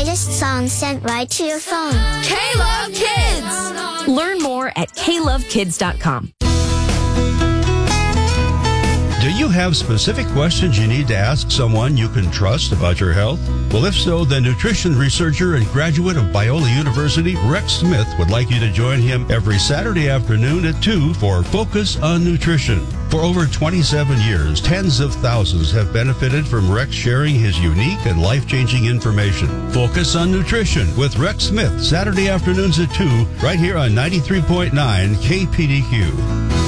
latest songs sent right to your phone. K-Love Kids! Learn more at klovekids.com. Do you have specific questions you need to ask someone you can trust about your health? Well, if so, then nutrition researcher and graduate of Biola University, Rex Smith, would like you to join him every Saturday afternoon at 2 for Focus on Nutrition. For over 27 years, tens of thousands have benefited from Rex sharing his unique and life-changing information. Focus on Nutrition with Rex Smith, Saturday afternoons at 2, right here on 93.9 KPDQ.